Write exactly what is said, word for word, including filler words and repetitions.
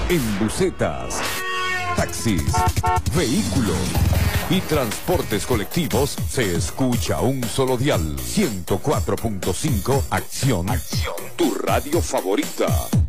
En busetas, taxis, vehículos y transportes colectivos se escucha un solo dial. ciento cuatro punto cinco Acción, Acción, tu radio favorita.